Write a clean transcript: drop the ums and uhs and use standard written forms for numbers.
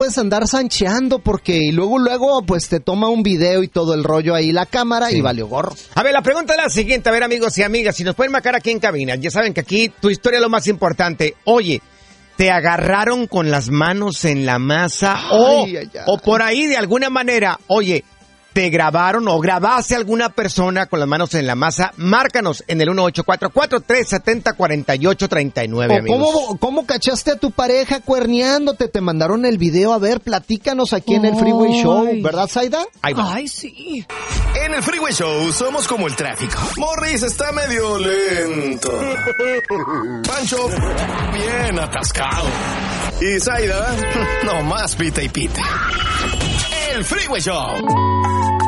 puedes andar sancheando porque y luego pues te toma un video y todo el rollo ahí la cámara y valió gorro. A ver, la pregunta es la siguiente, a ver, amigos y amigas, si nos pueden marcar aquí en cabina, ya saben que aquí tu historia es lo más importante. Oye, ¿te agarraron con las manos en la masa? O por ahí de alguna manera, oye, ¿te grabaron o grabaste a alguna persona con las manos en la masa? Márcanos en el 1844-370-4839, amigos. ¿Cómo cachaste a tu pareja cuerneándote? Te mandaron el video. A ver, platícanos aquí en el Freeway Show, ¿verdad, Zaida? Ay, sí. En el Freeway Show somos como el tráfico. Morris está medio lento. Pancho, bien atascado. Y Zaida, nomás pita y pita. El Freeway Show.